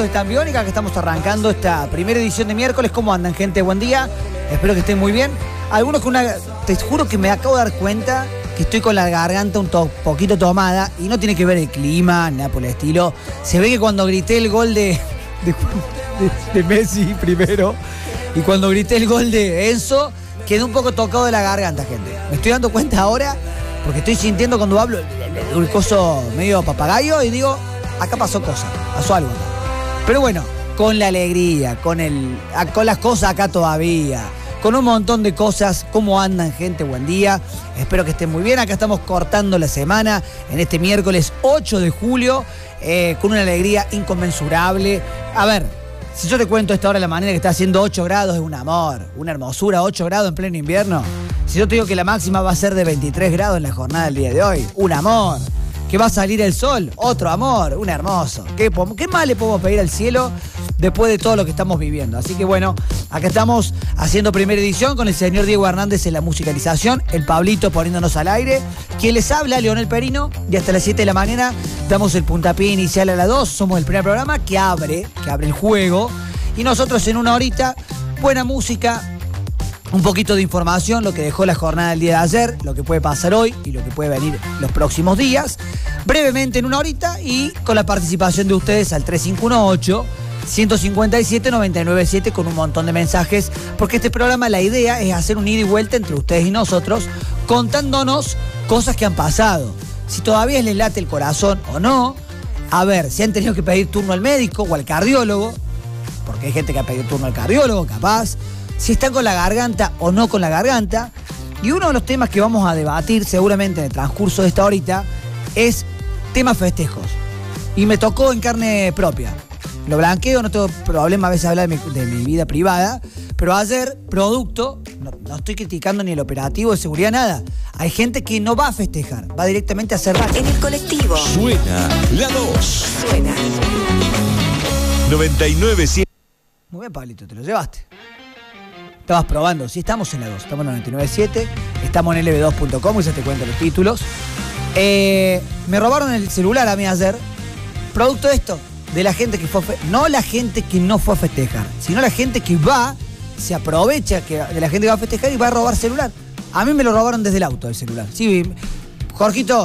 de Tambiónica, que estamos arrancando esta primera edición de miércoles. ¿Cómo andan, gente? Buen día. Espero que estén muy bien. Algunos con una... Te juro que me acabo de dar cuenta que estoy con la garganta un poquito tomada y no tiene que ver el clima, nada por el estilo. Se ve que cuando grité el gol de Messi primero y cuando grité el gol de Enzo, quedé un poco tocado de la garganta, gente. Me estoy dando cuenta ahora porque estoy sintiendo cuando hablo el coso medio papagayo y digo, acá pasó algo. Pero bueno, con la alegría, con las cosas acá todavía, con un montón de cosas. ¿Cómo andan, gente? Buen día. Espero que estén muy bien. Acá estamos cortando la semana en este miércoles 8 de julio con una alegría inconmensurable. A ver, si yo te cuento a esta hora de la mañana que está haciendo 8 grados, es un amor, una hermosura, 8 grados en pleno invierno. Si yo te digo que la máxima va a ser de 23 grados en la jornada del día de hoy, un amor. Que va a salir el sol, otro amor, un hermoso. ¿Qué más le podemos pedir al cielo después de todo lo que estamos viviendo? Así que bueno, acá estamos haciendo primera edición con el señor Diego Hernández en la musicalización, el Pablito poniéndonos al aire. Quien les habla, Leonel Perino, y hasta las 7 de la mañana damos el puntapié inicial a las 2. Somos el primer programa que abre el juego. Y nosotros en una horita, buena música, un poquito de información, lo que dejó la jornada del día de ayer, lo que puede pasar hoy y lo que puede venir los próximos días. Brevemente en una horita y con la participación de ustedes al 3518-157-997 con un montón de mensajes, porque este programa, la idea es hacer un ida y vuelta entre ustedes y nosotros, contándonos cosas que han pasado. Si todavía les late el corazón o no, a ver, si han tenido que pedir turno al médico o al cardiólogo, porque hay gente que ha pedido turno al cardiólogo, capaz, si están con la garganta o no con la garganta. Y uno de los temas que vamos a debatir seguramente en el transcurso de esta horita es temas festejos. Y me tocó en carne propia. Lo blanqueo, no tengo problema a veces hablar de mi vida privada, pero ayer, producto, no estoy criticando ni el operativo de seguridad, nada. Hay gente que no va a festejar, va directamente a cerrar. En el colectivo. Suena la 2. Suena. 99.7. Muy bien, Pablito, te lo llevaste. Estabas probando, sí, estamos en la 2, estamos en 99.7, estamos en lb2.com y ya te cuento los títulos. Me robaron el celular a mí ayer, producto de esto, de la gente que fue, no la gente que no fue a festejar, sino la gente que va, se aprovecha de la gente que va a festejar y va a robar celular. A mí me lo robaron desde el auto, el celular. Sí, Jorgito,